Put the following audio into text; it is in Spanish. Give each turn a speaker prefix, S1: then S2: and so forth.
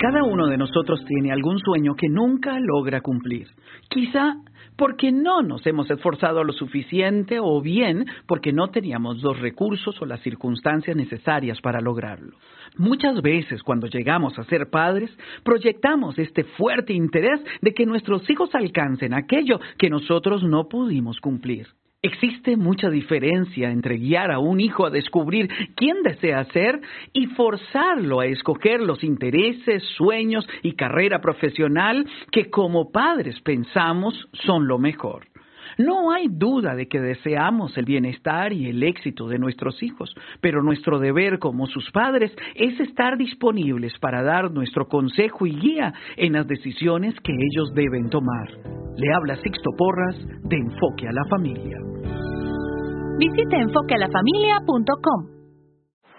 S1: Cada uno de nosotros tiene algún sueño que nunca logra cumplir. Quizá porque no nos hemos esforzado lo suficiente o bien porque no teníamos los recursos o las circunstancias necesarias para lograrlo. Muchas veces cuando llegamos a ser padres, proyectamos este fuerte interés de que nuestros hijos alcancen aquello que nosotros no pudimos cumplir. Existe mucha diferencia entre guiar a un hijo a descubrir quién desea ser y forzarlo a escoger los intereses, sueños y carrera profesional que como padres pensamos son lo mejor. No hay duda de que deseamos el bienestar y el éxito de nuestros hijos, pero nuestro deber como sus padres es estar disponibles para dar nuestro consejo y guía en las decisiones que ellos deben tomar. Le habla Sixto Porras de Enfoque a la Familia.
S2: Visite enfoquealafamilia.com.